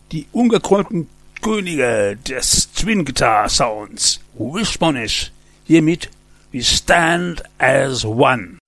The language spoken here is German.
die ungekrönten Könige des Twin Guitar Sounds, Wishbone, hiermit We Stand as One.